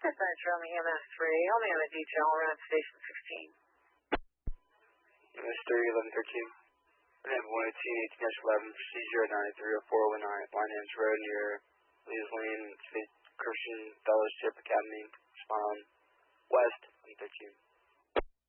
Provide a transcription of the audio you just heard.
from EMS 3. Only have a detail around Station 16. EMS 3, 1113. We're going to have 118, 18-11, procedure at 930419, line ends road near Lee's Lane, State Christian Fellowship Academy, Spawn West, 113.